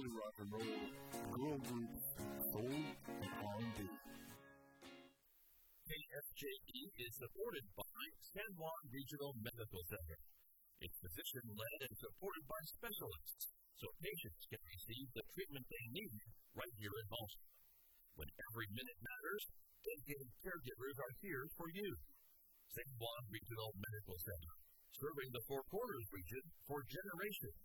early rock and roll girl groups, soul and R&B. KFJE is supported by San Juan Regional Medical Center. It's physician-led and supported by specialists, so patients can receive the treatment they need right here in Boston. When every minute matters, dedicated caregivers are here for you. San Juan Regional Medical Center, serving the Four Corners region for generations.